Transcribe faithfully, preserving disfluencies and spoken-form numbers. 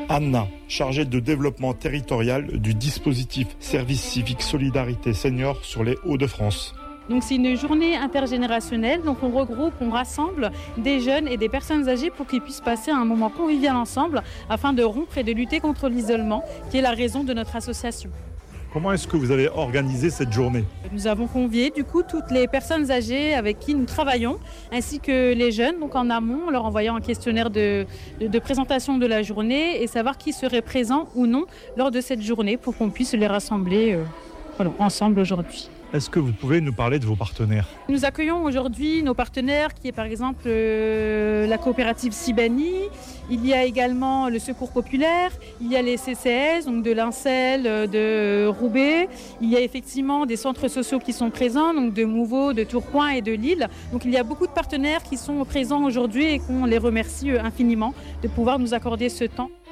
Anna, chargée de développement territorial du dispositif Service civique solidarité senior sur les Hauts-de-France. Donc c'est une journée intergénérationnelle, donc on regroupe, on rassemble des jeunes et des personnes âgées pour qu'ils puissent passer un moment convivial ensemble afin de rompre et de lutter contre l'isolement, qui est la raison de notre association. Comment est-ce que vous avez organisé cette journée ? Nous avons convié du coup toutes les personnes âgées avec qui nous travaillons, ainsi que les jeunes, donc en amont, en leur envoyant un questionnaire de, de, de présentation de la journée et savoir qui serait présent ou non lors de cette journée pour qu'on puisse les rassembler euh, voilà, ensemble aujourd'hui. Est-ce que vous pouvez nous parler de vos partenaires ? Nous accueillons aujourd'hui nos partenaires qui est par exemple euh, la coopérative Sibani, il y a également le Secours Populaire, il y a les C C S, donc de l'Incel, de Roubaix, il y a effectivement des centres sociaux qui sont présents, donc de Mouveau, de Tourcoing et de Lille. Donc il y a beaucoup de partenaires qui sont présents aujourd'hui et qu'on les remercie infiniment de pouvoir nous accorder ce temps.